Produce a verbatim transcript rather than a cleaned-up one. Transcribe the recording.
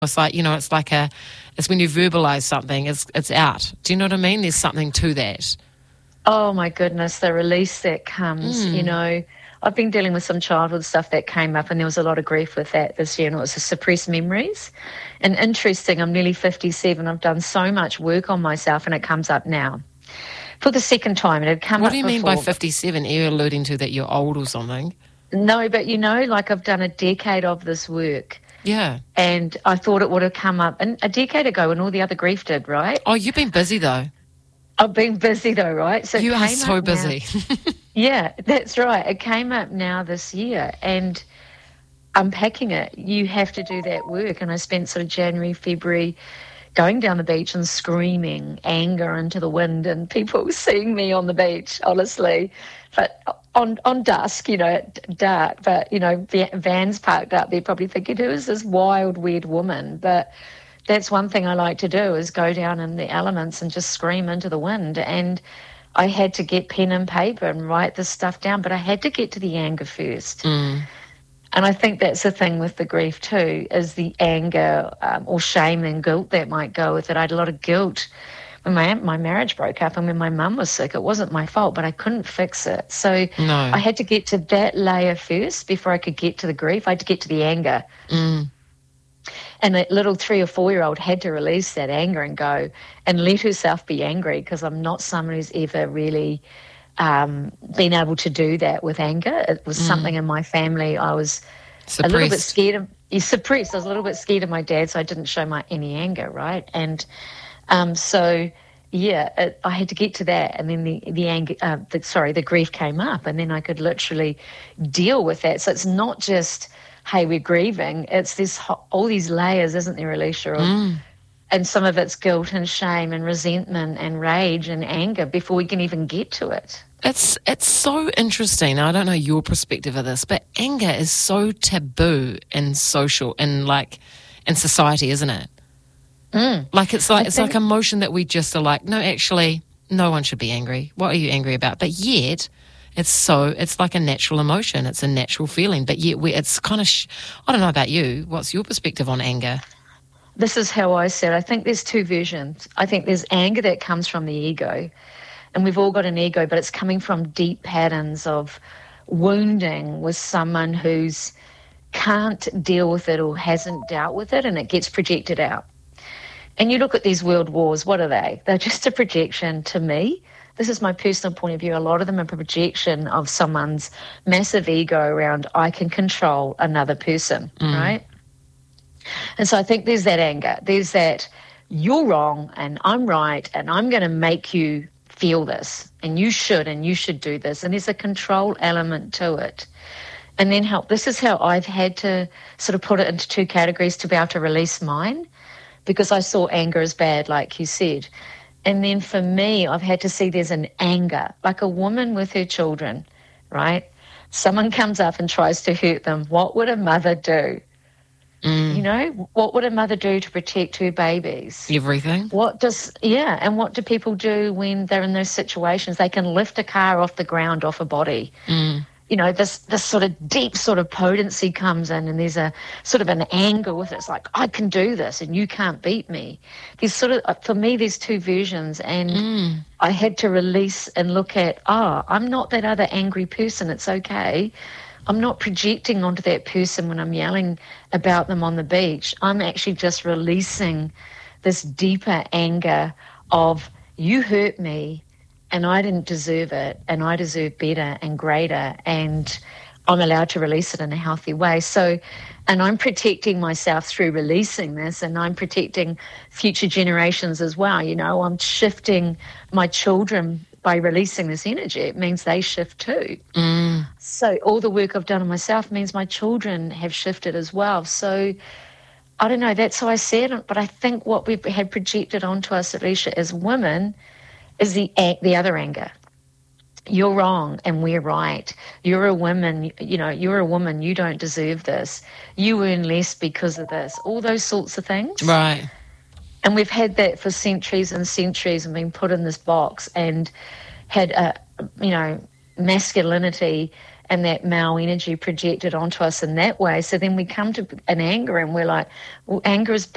It's like, you know, it's like a, it's when you verbalise something, it's it's out. Do you know what I mean? There's something to that. Oh my goodness, the release that comes, Mm. you know. I've been dealing with some childhood stuff that came up, and there was a lot of grief with that this year, and it was the suppressed memories. And interesting, I'm nearly fifty-seven. I've done so much work on myself, and it comes up now. For the second time, it had come What up do you mean before. by fifty-seven? Are you alluding to that you're old or something? No, but you know, like I've done a decade of this work. Yeah. And I thought it would have come up and a decade ago when all the other grief did, right? Oh, you've been busy though. I've been busy though, right? So it You are came so up now. busy. Yeah, that's right. It came up now this year, and unpacking it, you have to do that work. And I spent sort of January, February going down the beach and screaming anger into the wind, and people seeing me on the beach, honestly. But on on dusk, you know, dark, but, you know, vans parked up there probably thinking, who is this wild, weird woman? But that's one thing I like to do, is go down in the elements and just scream into the wind. And I had to get pen and paper and write this stuff down, but I had to get to the anger first. Mm. And I think that's the thing with the grief too, is the anger um, or shame and guilt that might go with it. I had a lot of guilt when my my marriage broke up and when my mum was sick. It wasn't my fault, but I couldn't fix it. So No. I had to get to that layer first before I could get to the grief. I had to get to the anger. Mm. And that little three or four-year-old had to release that anger and go and let herself be angry, because I'm not someone who's ever really um, been able to do that with anger. It was mm. something in my family I was suppressed. a little bit scared of. You suppressed. I was a little bit scared of my dad, so I didn't show my any anger, right? And um, so, yeah, it, I had to get to that, and then the the anger, uh, the, sorry, the grief came up, and then I could literally deal with that. So it's not just, hey, we're grieving. It's this all these layers, isn't there, Alicia? Of, Mm. And some of it's guilt and shame and resentment and rage and anger before we can even get to it. It's it's so interesting. I don't know your perspective of this, but anger is so taboo in social in like in society, isn't it? Mm. Like it's like I it's think- like a emotion that we just are like, no, actually, no one should be angry. What are you angry about? But yet, it's so it's like a natural emotion. It's a natural feeling. But yet, we it's kind of. Sh- I don't know about you. What's your perspective on anger? This is how I said. I think there's two versions. I think there's anger that comes from the ego, and we've all got an ego, but it's coming from deep patterns of wounding with someone who's can't deal with it or hasn't dealt with it, and it gets projected out. And you look at these world wars, what are they? They're just a projection to me. This is my personal point of view. A lot of them are a projection of someone's massive ego around, I can control another person, mm. right? And so I think there's that anger. There's that you're wrong and I'm right and I'm going to make you feel this and you should and you should do this. And there's a control element to it. And then help. This is how I've had to sort of put it into two categories to be able to release mine, because I saw anger as bad, like you said. And then for me, I've had to see there's an anger, like a woman with her children, right? Someone comes up and tries to hurt them. What would a mother do? Mm. You know, what would a mother do to protect her babies? Everything. What does, yeah, and what do people do when they're in those situations? They can lift a car off the ground, off a body. Mm. You know, this this sort of deep sort of potency comes in, and there's a sort of an anger with it. It's like, I can do this and you can't beat me. There's sort of, for me, there's two versions, and mm. I had to release and look at, oh, I'm not that other angry person. It's okay. I'm not projecting onto that person when I'm yelling about them on the beach. I'm actually just releasing this deeper anger of, you hurt me and I didn't deserve it and I deserve better and greater, and I'm allowed to release it in a healthy way. So, and I'm protecting myself through releasing this, and I'm protecting future generations as well. You know, I'm shifting my children by releasing this energy. It means they shift too. Mm. So all the work I've done on myself means my children have shifted as well. So I don't know, that's how I see it. But I think what we've had projected onto us, Alicia, as women is the the other anger. You're wrong and we're right. You're a woman, you know, you're a woman, you don't deserve this. You earn less because of this. All those sorts of things. Right. And we've had that for centuries and centuries and been put in this box and had, a, you know, masculinity and that male energy projected onto us in that way. So then we come to an anger and we're like, well, anger is